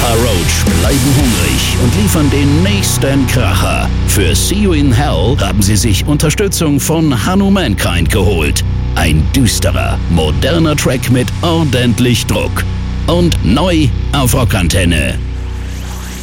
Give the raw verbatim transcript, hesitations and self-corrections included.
Papa Roach bleiben hungrig und liefern den nächsten Kracher. Für See You in Hell haben sie sich Unterstützung von Hanno Mankind geholt. Ein düsterer, moderner Track mit ordentlich Druck. Und neu auf Rockantenne.